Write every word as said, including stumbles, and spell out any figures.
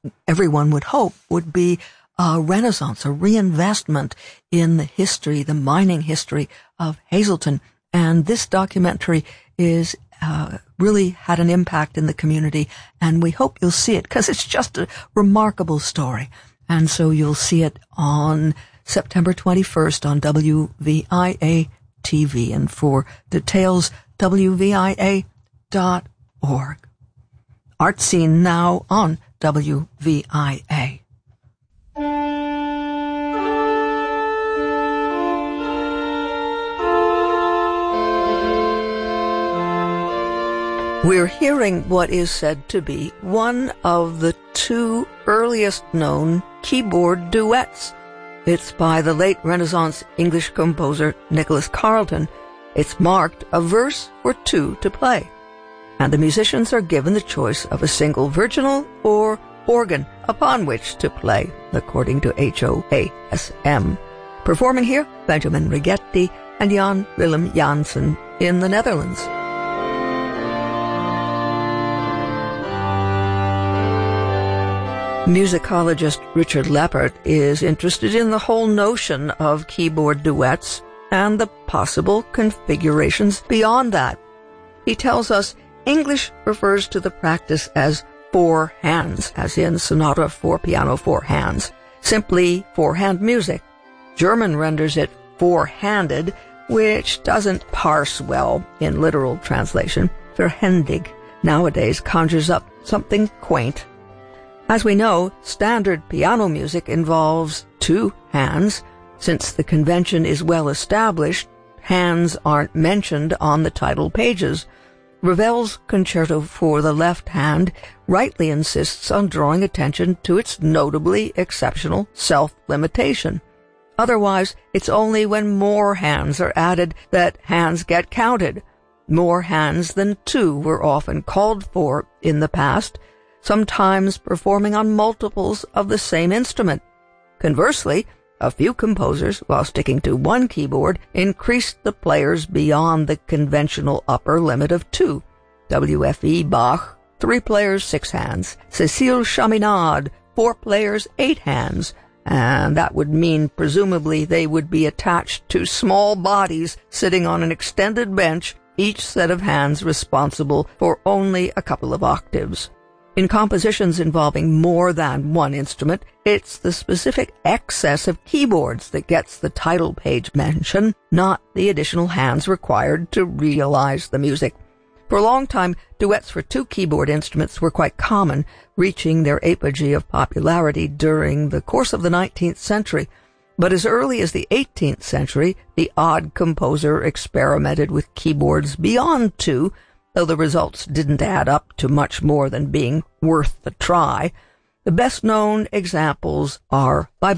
everyone would hope would be a renaissance, a reinvestment in the history, the mining history of Hazelton. And this documentary is uh, really had an impact in the community, and we hope you'll see it because it's just a remarkable story. And so you'll see it on September twenty-first on W V I A T V. And for details, W V I A dot org. Art Scene now on W V I A. We're hearing what is said to be one of the two earliest known keyboard duets. It's by the late Renaissance English composer Nicholas Carleton. It's marked a verse for two to play, and the musicians are given the choice of a single virginal or organ upon which to play, according to H O A S M. Performing here, Benjamin Righetti and Jan Willem Janssen in the Netherlands. Musicologist Richard Leppert is interested in the whole notion of keyboard duets and the possible configurations beyond that. He tells us English refers to the practice as four hands, as in sonata for piano four hands, simply four-hand music. German renders it four-handed, which doesn't parse well in literal translation. Verhändig nowadays conjures up something quaint. As we know, standard piano music involves two hands. Since the convention is well established, hands aren't mentioned on the title pages. Ravel's concerto for the left hand rightly insists on drawing attention to its notably exceptional self-limitation. Otherwise, it's only when more hands are added that hands get counted. More hands than two were often called for in the past, sometimes performing on multiples of the same instrument. Conversely, a few composers, while sticking to one keyboard, increased the players beyond the conventional upper limit of two. W F E Bach, three players, six hands. Cécile Chaminade, four players, eight hands. And that would mean, presumably, they would be attached to small bodies sitting on an extended bench, each set of hands responsible for only a couple of octaves. In compositions involving more than one instrument, it's the specific excess of keyboards that gets the title page mention, not the additional hands required to realize the music. For a long time, duets for two keyboard instruments were quite common, reaching their apogee of popularity during the course of the nineteenth century. But as early as the eighteenth century, the odd composer experimented with keyboards beyond two, though the results didn't add up to much more than being worth the try. The best-known examples are by